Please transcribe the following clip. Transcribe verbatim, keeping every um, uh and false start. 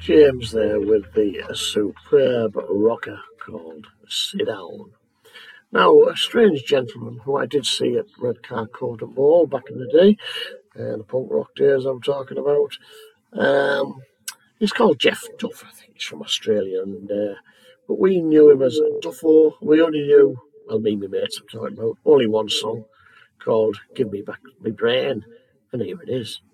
James there with the superb rocker called Sit Down. Now, a strange gentleman who I did see at Red Car Quarter Ball back in the day, uh, the punk rock days I'm talking about. Um, he's called Jeff Duff, I think he's from Australia, and uh, but we knew him as Duffo. We only knew, well, me and my mates I'm talking about, only one song called Give Me Back My Brain, and here it is.